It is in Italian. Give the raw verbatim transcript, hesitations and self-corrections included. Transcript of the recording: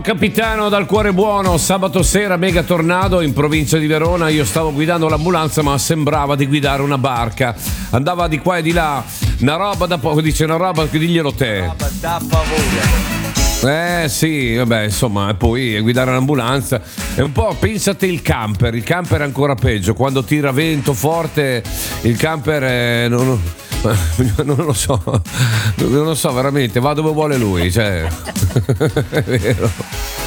Capitano dal cuore buono, sabato sera mega tornado in provincia di Verona. Io stavo guidando l'ambulanza ma sembrava di guidare una barca, andava di qua e di là, una roba da poco, dice una roba che diglielo te. Da favore. Eh sì, vabbè, insomma, e poi guidare un'ambulanza è un po', pensate il camper, il camper è ancora peggio, quando tira vento forte il camper è, non, non lo so, non lo so veramente, va dove vuole lui, cioè è vero.